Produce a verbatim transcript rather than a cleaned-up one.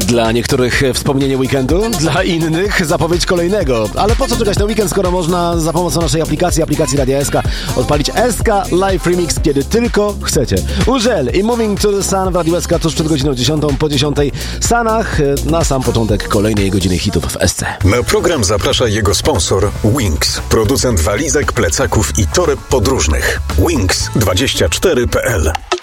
Dla niektórych wspomnienie weekendu, dla innych zapowiedź kolejnego. Ale po co czekać na weekend, skoro można za pomocą naszej aplikacji, aplikacji Radia S K, odpalić S K Live Remix, kiedy tylko chcecie. Użel i Moving to the Sun w Radiu S K tuż przed godziną dziesiątą, po dziesiątej. Sanach na sam początek kolejnej godziny hitów w S C. Na program zaprasza jego sponsor Wings, producent walizek, plecaków i toreb podróżnych. Wings dwadzieścia cztery kropka p l